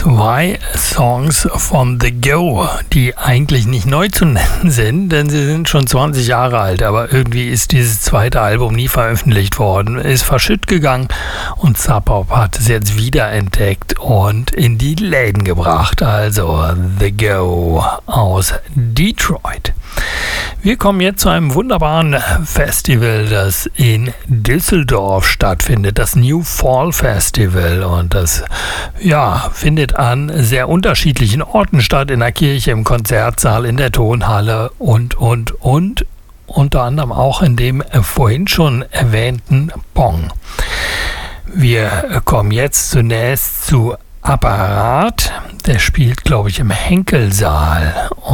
2 Songs von The Go, die eigentlich nicht neu zu nennen sind, denn sie sind schon 20 Jahre alt, aber irgendwie ist dieses zweite Album nie veröffentlicht worden, ist verschütt gegangen und Sub Pop hat es jetzt wiederentdeckt und in die Läden gebracht. Also The Go aus Detroit. Wir kommen jetzt zu einem wunderbaren Festival, das in Düsseldorf stattfindet, das New Fall Festival, und das findet an sehr unterschiedlichen Orten statt, in der Kirche, im Konzertsaal, in der Tonhalle und unter anderem auch in dem vorhin schon erwähnten Pong. Wir kommen jetzt zunächst zu Apparat, der spielt, glaube ich, im Henkelsaal.